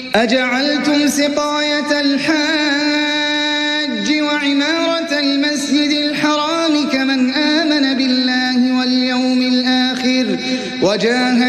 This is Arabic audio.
أجعلتم سقاية الحاج وعمارة المسجد الحرام كمن آمن بالله واليوم الآخر وجاهد